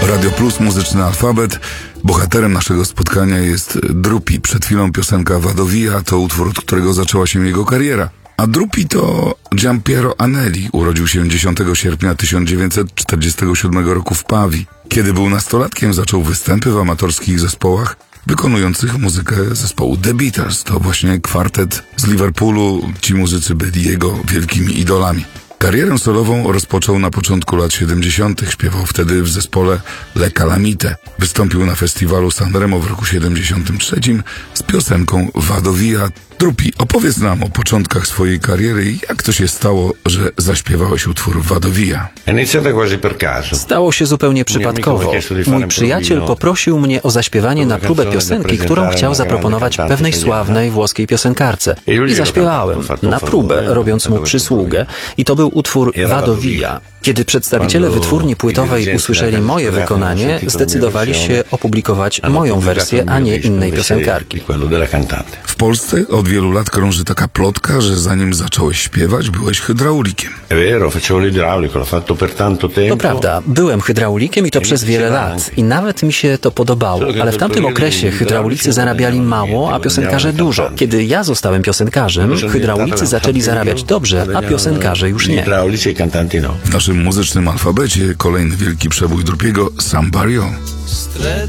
Radio Plus, muzyczny alfabet. Bohaterem naszego spotkania jest Drupi. Przed chwilą piosenka Vado Via to utwór, od którego zaczęła się jego kariera. A Drupi to Giampiero Anelli. Urodził się 10 sierpnia 1947 roku w Pawii. Kiedy był nastolatkiem, zaczął występy w amatorskich zespołach wykonujących muzykę zespołu The Beatles. To właśnie kwartet z Liverpoolu. Ci muzycy byli jego wielkimi idolami. Karierę solową rozpoczął na początku lat 70. Śpiewał wtedy w zespole Le Calamite. Wystąpił na festiwalu Sanremo w roku 73 z piosenką Vado Via. Drupi, opowiedz nam o początkach swojej kariery i jak to się stało, że zaśpiewałeś utwór Vado Via. Stało się zupełnie przypadkowo. Mój przyjaciel poprosił mnie o zaśpiewanie na próbę piosenki, którą chciał zaproponować pewnej sławnej włoskiej piosenkarce. I zaśpiewałem na próbę, robiąc mu przysługę. I to był utwór Vado Via. Kiedy przedstawiciele wytwórni płytowej usłyszeli moje wykonanie, zdecydowali się opublikować moją wersję, a nie innej piosenkarki. W Polsce od wielu lat krąży taka plotka, że zanim zacząłeś śpiewać, byłeś hydraulikiem. To prawda, byłem hydraulikiem i to przez wiele lat. I nawet mi się to podobało. Ale w tamtym okresie hydraulicy zarabiali mało, a piosenkarze dużo. Kiedy ja zostałem piosenkarzem, hydraulicy zaczęli zarabiać dobrze, a piosenkarze już nie. W naszym muzycznym alfabecie kolejny wielki przebój Drupiego, Somebody.